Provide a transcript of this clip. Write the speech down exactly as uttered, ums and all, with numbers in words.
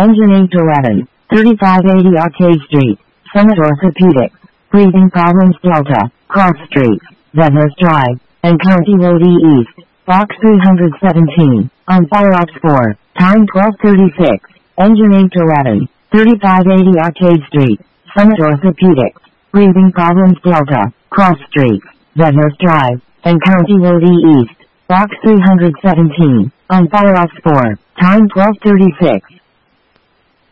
Engine eight eleven, thirty-five eighty Arcade Street, Summit Orthopedics, Breathing Problems Delta, Cross Street, Vednos Drive, and County Road E East, Box three hundred seventeen, on Fireops four, time twelve thirty-six, Engine eight eleven, thirty-five eighty Arcade Street, Summit Orthopedics, Breathing Problems Delta, Cross Street, Vednos Drive, and County Road E East, Box three hundred seventeen, on Fireops four, time twelve thirty-six.